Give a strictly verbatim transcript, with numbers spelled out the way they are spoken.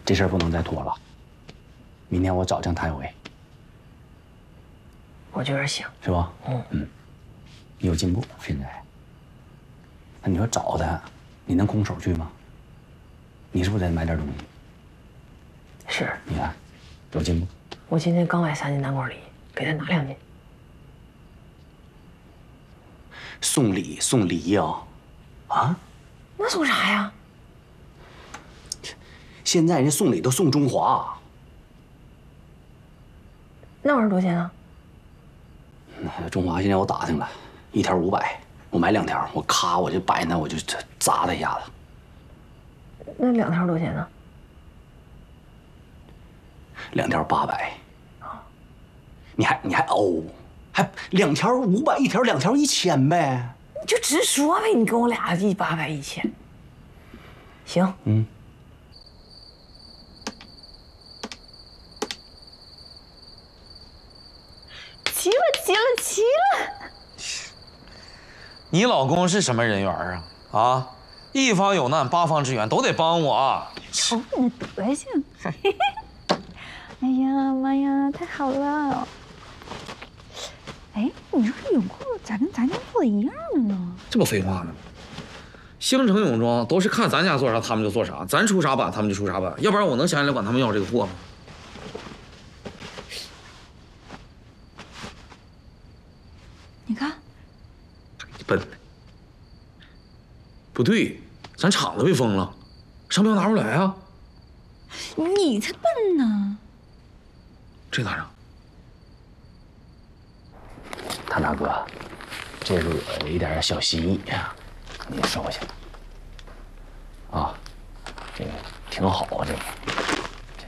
这事儿不能再拖了。明天我找江谭伟， 我觉得行， 是吧？ 嗯嗯，你有进步现在。那你说找他，你能空手去吗？你是不是得买点东西？ 是。 你看，有进步。 我今天刚买三斤南瓜梨，给他拿两斤。 送礼送梨呀、啊？啊？ 那送啥呀？ 现在人送礼都送中华。 那玩意儿多少钱啊？ 中华现在我打听了，一条五百，我买两条，我咔我就摆那，我就砸他一下子。 那两条多少钱呢？ 两条八百。你还你还哦，还两条五百，一条两条一千呗。 你就直说呗，你跟我俩一八百一千。行。 嗯。 齐了，齐了，齐了！ 你老公是什么人缘啊？啊，一方有难，八方支援，都得帮我啊！ 瞅你那德行！哎呀妈呀，太好了！哎，你说这泳裤咋跟咱家做的一样的呢？ 这不废话呢吗？星城泳装都是看咱家做啥，他们就做啥，咱出啥版，他们就出啥版，要不然我能想起来管他们要这个货吗？ 你看， 你笨的，不对，咱厂子被封了，商标拿不出来啊！ 你才笨呢！ 这拿上。 谭大哥，这是我一点小心意呀，你收下。啊，这个挺好啊，这个。